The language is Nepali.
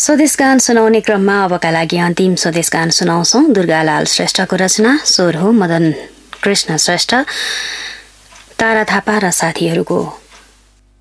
स्वदेश गान सुनाउने क्रममा अबका लागि अन्तिम स्वदेश गान सुनाउँछौं। दुर्गालाल श्रेष्ठको रचना, स्वर हो मदन कृष्ण श्रेष्ठ, तारा थापा र साथीहरूको।